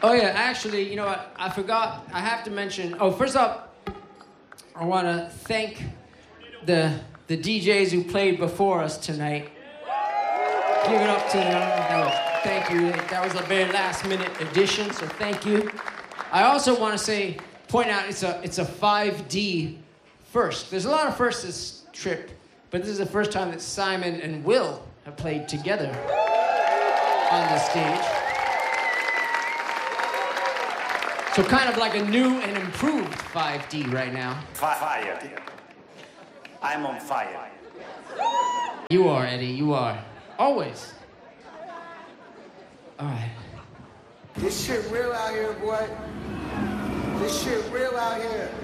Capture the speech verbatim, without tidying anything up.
Oh yeah, actually, you know what? I forgot. I have to mention. Oh, first up, I want to thank the the D Js who played before us tonight. Give it up to them. That was, thank you. That was a very last minute addition, so thank you. I also want to say, point out, it's a it's a five D first. There's a lot of firsts this trip, but this is the first time that Simon and Will have played together on the stage. So kind of like a new and improved five D right now. Fire. I'm on fire. You are, Eddie, you are. Always. All right. This shit real out here, boy. This shit real out here.